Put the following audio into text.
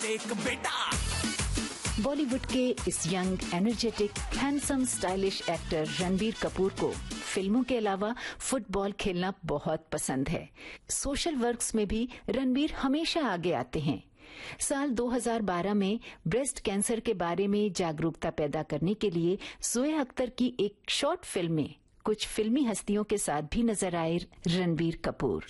एक बेटा। बॉलीवुड के इस young, energetic, handsome, stylish actor Ranbir Kapoor को फिल्मों के अलावा फुटबॉल खेलना बहुत पसंद है। सोशल वर्क्स में भी रणबीर हमेशा आगे आते हैं। साल 2012 में ब्रेस्ट कैंसर के बारे में जागरूकता पैदा करने के लिए जोया अख्तर की एक शॉर्ट फिल्म में कुछ फिल्मी हस्तियों के साथ भी नजर आए रणबीर कपूर।